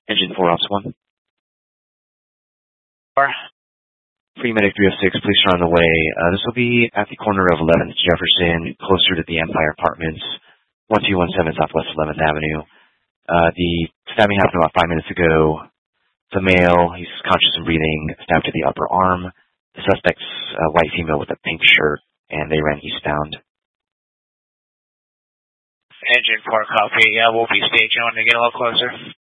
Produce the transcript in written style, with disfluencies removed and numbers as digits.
Engine 4 Ops 1. Or Free Medic 306, police are on the way. This will be at the corner of 11th Jefferson, closer to the Empire Apartments, 1217 Southwest 11th Avenue. The stabbing happened about 5 minutes ago. The male, he's conscious and breathing, stabbed to the upper arm. The suspect's a white female with a pink shirt, and they ran eastbound. Engine 4 copy. Yeah, we'll be staging when they get a little closer.